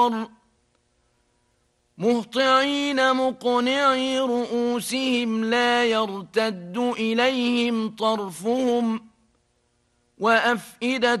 مهطعين مقنعي رؤوسهم لا يرتد إليهم طرفهم وأفئدة